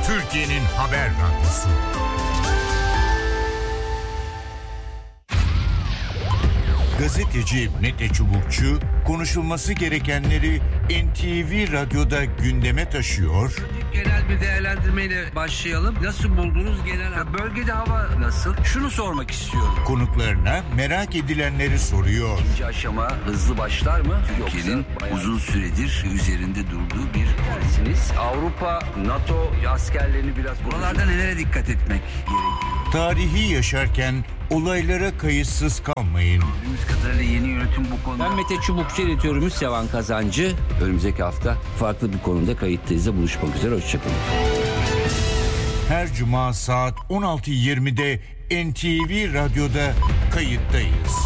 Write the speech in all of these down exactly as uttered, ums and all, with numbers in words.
Türkiye'nin haber radyosu. Gazeteci Mete Çubukçu konuşulması gerekenleri N T V Radyo'da gündeme taşıyor. Genel bir değerlendirmeyle başlayalım. Nasıl buldunuz genel? Bölgede hava nasıl? Şunu sormak istiyorum. Konuklarına merak edilenleri soruyor. İkinci aşama hızlı başlar mı? Türkiye'nin uzun süredir üzerinde durduğu bir dersiniz. Avrupa, NATO askerlerini biraz... Buralarda nelere dikkat etmek gerekiyor? Tarihi yaşarken olaylara kayıtsız kalmayın. Bildiğimiz kadarıyla yeni yönetim bu konuda... Ben Mete Çubukçu editörümüz Sevan Kazancı. Önümüzdeki hafta farklı bir konuda kayıttayız da buluşmak üzere. Hoşçakalın. Her cuma saat on altı yirmide N T V Radyo'da kayıttayız.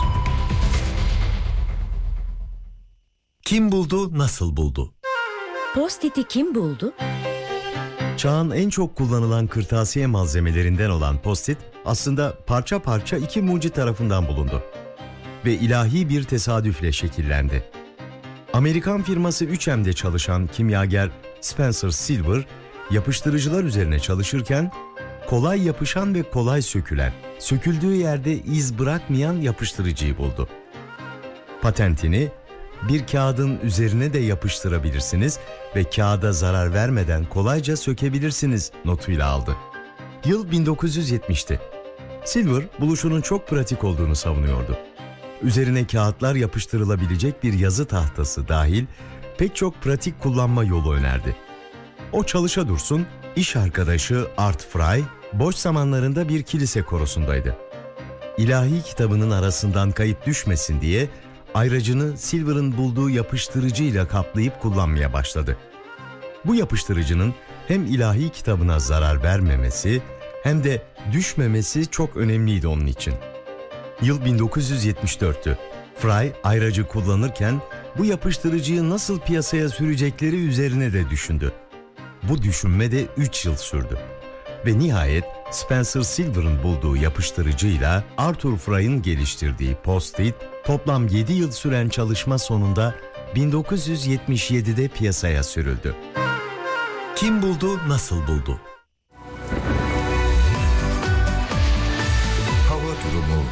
Kim buldu, nasıl buldu? Post-it'i kim buldu? Çağın en çok kullanılan kırtasiye malzemelerinden olan Post-it aslında parça parça iki mucit tarafından bulundu ve ilahi bir tesadüfle şekillendi. Amerikan firması üç M'de çalışan kimyager Spencer Silver, yapıştırıcılar üzerine çalışırken kolay yapışan ve kolay sökülen, söküldüğü yerde iz bırakmayan yapıştırıcıyı buldu. Patentini bir kağıdın üzerine de yapıştırabilirsiniz ve kağıda zarar vermeden kolayca sökebilirsiniz notuyla aldı. Yıl bin dokuz yüz yetmişti. Silver, buluşunun çok pratik olduğunu savunuyordu. Üzerine kağıtlar yapıştırılabilecek bir yazı tahtası dahil pek çok pratik kullanma yolu önerdi. O çalışa dursun, iş arkadaşı Art Fry, boş zamanlarında bir kilise korosundaydı. İlahi kitabının arasından kayıp düşmesin diye ayracını Silver'ın bulduğu yapıştırıcıyla kaplayıp kullanmaya başladı. Bu yapıştırıcının hem ilahi kitabına zarar vermemesi hem de düşmemesi çok önemliydi onun için. Yıl bin dokuz yüz yetmiş dörttü. Fry ayracı kullanırken bu yapıştırıcıyı nasıl piyasaya sürecekleri üzerine de düşündü. Bu düşünme de üç yıl sürdü. Ve nihayet Spencer Silver'ın bulduğu yapıştırıcıyla Arthur Fry'ın geliştirdiği Post-it toplam yedi yıl süren çalışma sonunda bin dokuz yüz yetmiş yedide piyasaya sürüldü. Kim buldu, nasıl buldu? Hava durumu.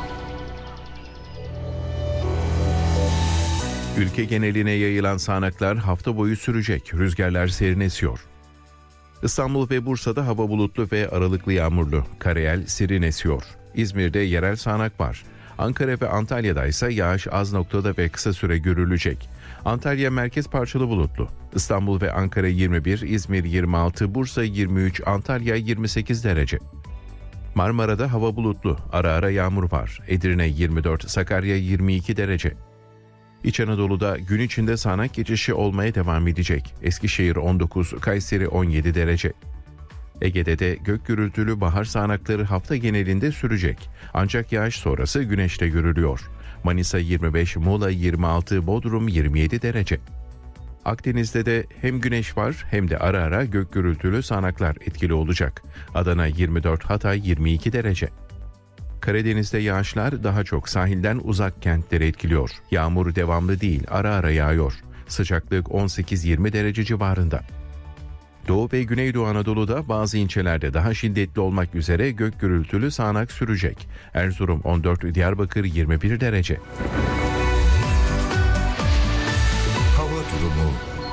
Ülke geneline yayılan sağanaklar hafta boyu sürecek. Rüzgarlar serin esiyor. İstanbul ve Bursa'da hava bulutlu ve aralıklı yağmurlu. Karayel serin esiyor. İzmir'de yerel sağanak var. Ankara ve Antalya'da ise yağış az noktada ve kısa süre görülecek. Antalya merkez parçalı bulutlu. İstanbul ve Ankara yirmi bir, İzmir yirmi altı, Bursa yirmi üç, Antalya yirmi sekiz derece. Marmara'da hava bulutlu, ara ara yağmur var. Edirne yirmi dört, Sakarya yirmi iki derece. İç Anadolu'da gün içinde sağanak geçişi olmaya devam edecek. Eskişehir on dokuz, Kayseri on yedi derece. Ege'de de gök gürültülü bahar sağanakları hafta genelinde sürecek. Ancak yağış sonrası güneşte görülüyor. Manisa yirmi beş, Muğla yirmi altı, Bodrum yirmi yedi derece. Akdeniz'de de hem güneş var hem de ara ara gök gürültülü sağanaklar etkili olacak. Adana yirmi dört, Hatay yirmi iki derece. Karadeniz'de yağışlar daha çok sahilden uzak kentleri etkiliyor. Yağmur devamlı değil, ara ara yağıyor. Sıcaklık on sekiz yirmi derece civarında. Doğu ve Güneydoğu Anadolu'da bazı ilçelerde daha şiddetli olmak üzere gök gürültülü sağanak sürecek. Erzurum on dört, Diyarbakır yirmi bir derece.